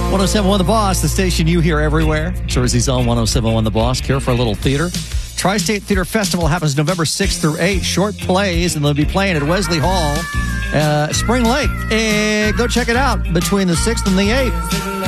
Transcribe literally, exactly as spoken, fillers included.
one oh seven point one The Boss, the station you hear everywhere. Jersey's own one oh seven point one The Boss. Care for a little theater. Tri-State Theater Festival happens November sixth through eighth. Short plays, and they'll be playing at Wesley Hall, uh, Spring Lake. Uh, go check it out between the sixth and the eighth.